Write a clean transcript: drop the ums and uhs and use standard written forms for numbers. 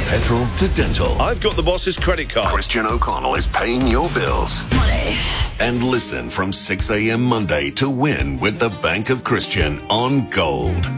petrol to dental. I've got the boss's credit card. Christian O'Connell is paying your bills. Money. And listen from 6 a.m. Monday to win with the Bank of Christian on Gold.